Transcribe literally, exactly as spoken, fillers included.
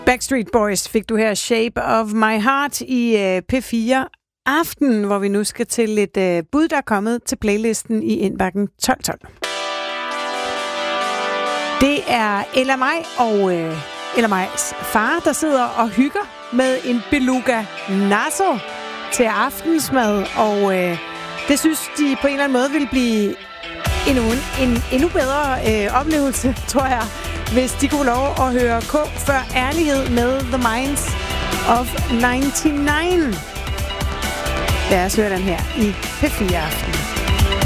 Backstreet Boys fik du her Shape of My Heart i uh, P fire Aften, hvor vi nu skal til et uh, bud, der er kommet til playlisten i indbakken tolv tolv. Det er Ella Maj og uh, Ella Majs far, der sidder og hygger med en beluga naso til aftensmad, og uh, det synes de på en eller anden måde vil blive endnu en, en endnu bedre uh, oplevelse, tror jeg, hvis de kunne lov at høre K før ærlighed med The Minds of nioghalvfems. Lad os høre den her i P fire Aften.